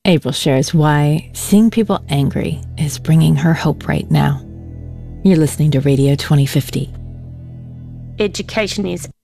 April shares why seeing people angry is bringing her hope right now. You're listening to Radio 2050. Education is